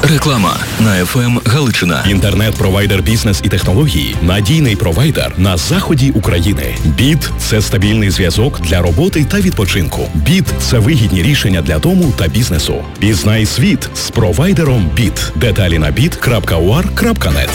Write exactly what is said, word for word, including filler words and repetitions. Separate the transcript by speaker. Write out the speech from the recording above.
Speaker 1: Реклама на еф ем Галичина.
Speaker 2: Інтернет-провайдер бізнес і технології. Надійний провайдер на заході України. Біт – це стабільний зв'язок для роботи та відпочинку. Біт – це вигідні рішення для дому та бізнесу. Пізнай світ з провайдером Біт. Деталі на біт крапка у ар крапка нет.